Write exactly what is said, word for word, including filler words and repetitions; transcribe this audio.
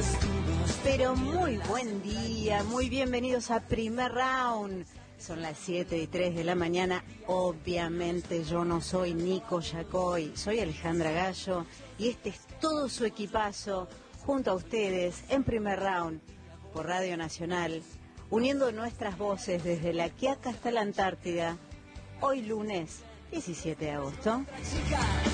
Pero muy buen día, muy bienvenidos a Primer Round. Son las siete y tres de la mañana. Obviamente yo no soy Nico Yacoy, soy Alejandra Gallo y este es todo su equipazo junto a ustedes en Primer Round por Radio Nacional, uniendo nuestras voces desde La Quiaca hasta la Antártida. Hoy lunes diecisiete de agosto.